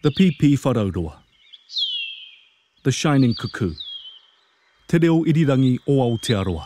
The Pipi Wharaurua. The Shining Cuckoo. Te reo irirangi o Aotearoa.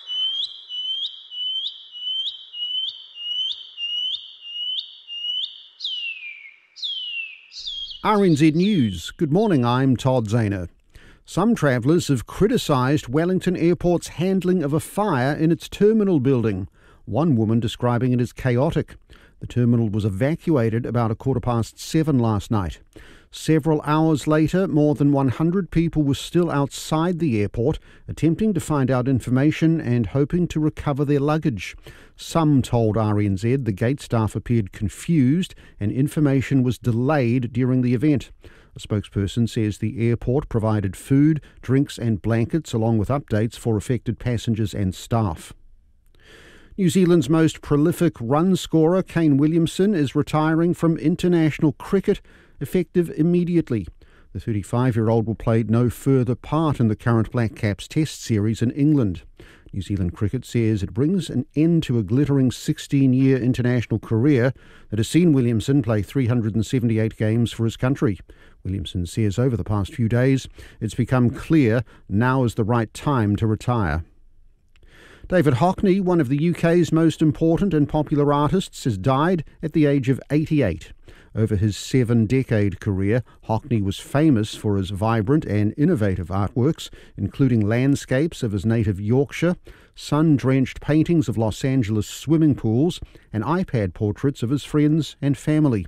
RNZ News. Good morning, I'm Todd Zahner. Some travellers have criticised Wellington Airport's handling of a fire in its terminal building. One woman describing it as chaotic. The terminal was evacuated about 7:15 last night. Several hours later, more than 100 people were still outside the airport, attempting to find out information and hoping to recover their luggage. Some told RNZ the gate staff appeared confused and information was delayed during the event. A spokesperson says the airport provided food, drinks and blankets along with updates for affected passengers and staff. New Zealand's most prolific run scorer, Kane Williamson, is retiring from international cricket, effective immediately. The 35-year-old will play no further part in the current Black Caps Test series in England. New Zealand Cricket says it brings an end to a glittering 16-year international career that has seen Williamson play 378 games for his country. Williamson says over the past few days it's become clear now is the right time to retire. David Hockney, one of the UK's most important and popular artists, has died at the age of 88. Over his 7-decade career, Hockney was famous for his vibrant and innovative artworks, including landscapes of his native Yorkshire, sun-drenched paintings of Los Angeles swimming pools, and iPad portraits of his friends and family.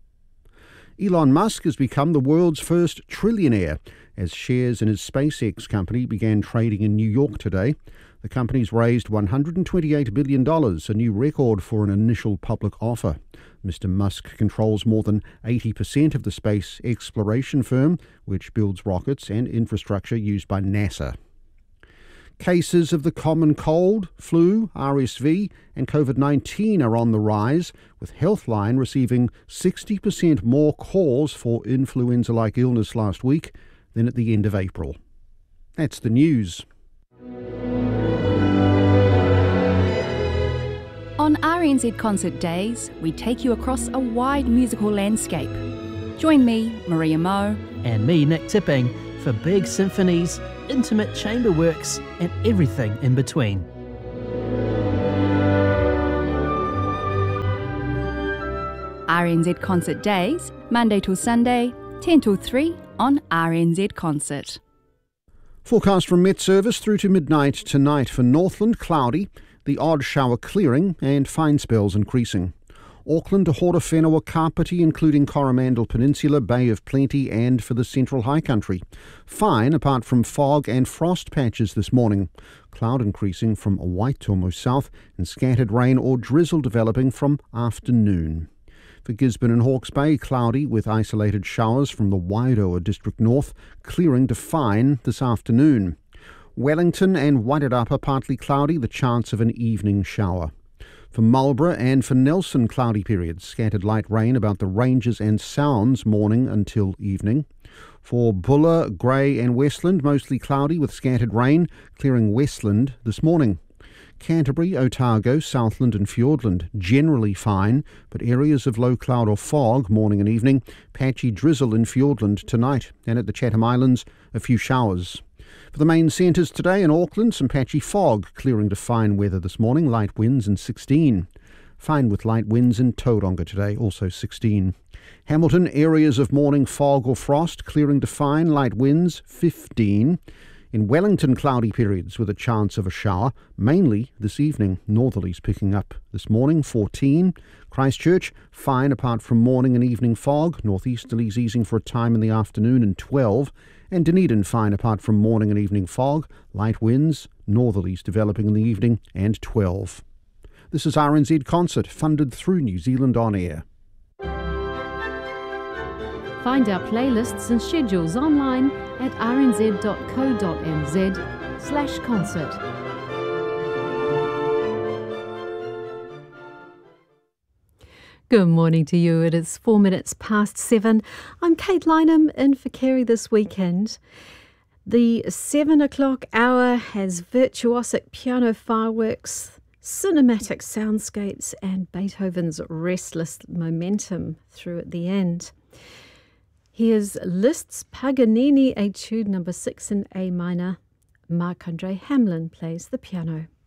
Elon Musk has become the world's first trillionaire, as shares in his SpaceX company began trading in New York today. The company's raised $128 billion, a new record for an initial public offer. Mr. Musk controls more than 80% of the space exploration firm, which builds rockets and infrastructure used by NASA. Cases of the common cold, flu, RSV and COVID-19 are on the rise, with Healthline receiving 60% more calls for influenza-like illness last week than at the end of April. That's the news. On RNZ Concert Days, we take you across a wide musical landscape. Join me, Maria Moe, and me, Nick Tipping, for big symphonies, intimate chamber works, and everything in between. RNZ Concert Days, Monday till Sunday, 10 till 3 on RNZ Concert. Forecast from Met Service through to midnight tonight. For Northland, cloudy, the odd shower clearing and fine spells increasing. Auckland to Horowhenua Kapiti, including Coromandel Peninsula, Bay of Plenty and for the central high country. Fine apart from fog and frost patches this morning. Cloud increasing from Waitomo south and scattered rain or drizzle developing from afternoon. For Gisborne and Hawke's Bay, cloudy with isolated showers from the Wairoa district north, clearing to fine this afternoon. Wellington and Wairarapa partly cloudy, the chance of an evening shower. For Marlborough and for Nelson, cloudy periods, scattered light rain about the ranges and sounds morning until evening. For Buller, Grey and Westland, mostly cloudy with scattered rain, clearing Westland this morning. Canterbury, Otago, Southland and Fiordland, generally fine, but areas of low cloud or fog morning and evening, patchy drizzle in Fiordland tonight, and at the Chatham Islands, a few showers. For the main centres today in Auckland, some patchy fog, clearing to fine weather this morning, light winds and 16. Fine with light winds in Tauranga today, also 16. Hamilton, areas of morning fog or frost, clearing to fine, light winds, 15. In Wellington, cloudy periods with a chance of a shower, mainly this evening. Northerlies picking up this morning, 14. Christchurch, fine apart from morning and evening fog. Northeasterlies easing for a time in the afternoon and 12. And Dunedin, fine apart from morning and evening fog. Light winds, northerlies developing in the evening and 12. This is RNZ Concert, funded through New Zealand On Air. Find our playlists and schedules online at rnz.co.nz/concert. Good morning to you. It is 4 minutes past 7. I'm Kate Lynham in for Kerry this weekend. The 7 o'clock hour has virtuosic piano fireworks, cinematic soundscapes and Beethoven's restless momentum through at the end. Here's Liszt's Paganini Etude number 6 in A minor. Marc-Andre Hamelin plays the piano.